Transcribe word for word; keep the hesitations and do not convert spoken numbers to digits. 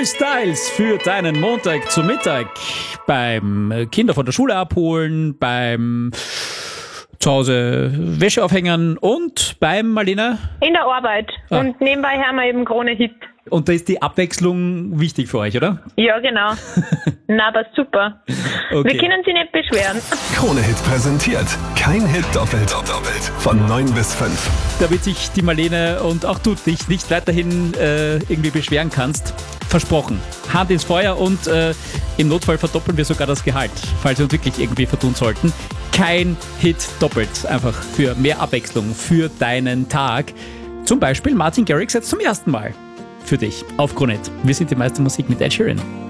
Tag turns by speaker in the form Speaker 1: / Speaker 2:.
Speaker 1: Styles für deinen Montag zu Mittag. Beim Kinder von der Schule abholen, beim zu Hause Wäsche aufhängen und beim, Marlene?
Speaker 2: In der Arbeit.
Speaker 1: Ah.
Speaker 2: Und nebenbei haben wir eben Krone-Hit.
Speaker 1: Und da ist die Abwechslung wichtig für euch, oder?
Speaker 2: Ja, genau. Na, aber super.
Speaker 1: Okay.
Speaker 2: Wir können sich nicht beschweren.
Speaker 3: Krone-Hit präsentiert. Kein Hit doppelt. doppelt. Von neun bis fünf.
Speaker 1: Damit sich die Marlene und auch du dich nicht weiterhin äh, irgendwie beschweren kannst. Versprochen. Hand ins Feuer und äh, im Notfall verdoppeln wir sogar das Gehalt, falls wir uns wirklich irgendwie vertun sollten. Kein Hit doppelt. Einfach für mehr Abwechslung für deinen Tag. Zum Beispiel Martin Garrix jetzt zum ersten Mal für dich auf Krone Hit. Wir sind die meiste Musik mit Ed Sheeran.